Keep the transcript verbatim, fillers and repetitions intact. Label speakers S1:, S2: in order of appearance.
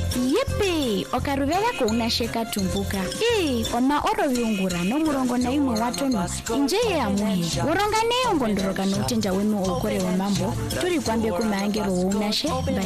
S1: Yipi, okaruvela kuuna sheka tumbuka. Ii, oma oro viungura no murongo na imwe watono. Inje ya muhi. Uronga neyo ngondoroka no utenja wenu okore wa mambo. Turi kwambie kumaangero uunashe.